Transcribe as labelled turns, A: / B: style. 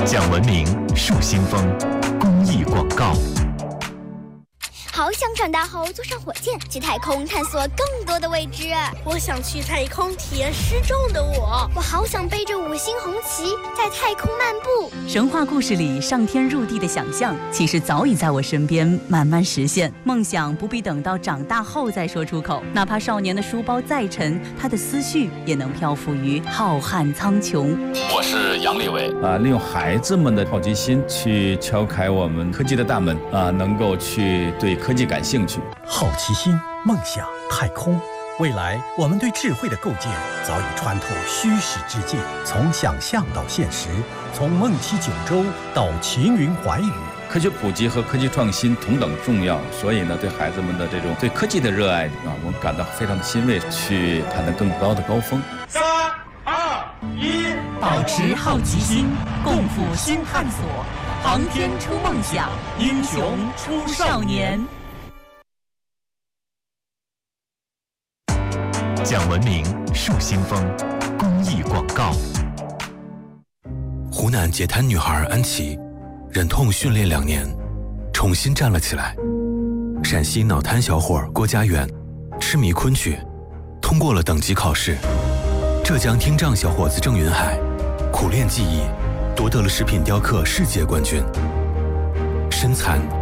A: 讲文明树新风公益广告。
B: 好想长大后坐上火箭去太空探索更多的未知。
C: 我想去太空体验失重的我。
B: 我好想背着5星红旗在太空漫步。
D: 神话故事里上天入地的想象，其实早已在我身边慢慢实现。梦想不必等到长大后再说出口，哪怕少年的书包再沉，他的思绪也能漂浮于浩瀚苍穹。
E: 我是杨利伟
F: 利用孩子们的好奇心去敲开我们科技的大门能够去对科技感兴趣。
G: 好奇心、梦想、太空，未来我们对智慧的构建早已穿透虚实之界，从想象到现实，从梦七九州到秦云寰宇。
F: 科学普及和科技创新同等重要，所以呢，对孩子们的这种对科技的热爱我们感到非常的欣慰，去攀登更高的高峰。
H: 3、2、1，
D: 保持好奇心，共赴新探索，航天出梦想，英雄出少年。
A: 讲文明树新风公益广告。
I: 湖南截瘫女孩安琪，忍痛训练2年，重新站了起来。陕西脑瘫小伙郭家园，痴迷昆曲，通过了等级考试。浙江听障小伙子郑云海，苦练技艺，夺得了食品雕刻世界冠军。身残